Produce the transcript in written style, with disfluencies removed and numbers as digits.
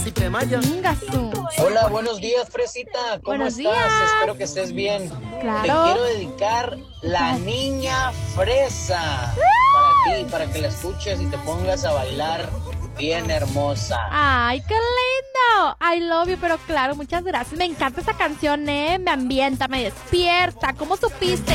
Chingazo. Hola, buenos días, Fresita. ¿Cómo Buenos estás? días. Espero que estés bien. Claro. Te quiero dedicar La Niña Fresa para ti, para que la escuches y te pongas a bailar bien hermosa. Ay, qué lindo. I love you, pero claro, muchas gracias. Me encanta esta canción, me ambienta, me despierta. ¿Cómo supiste?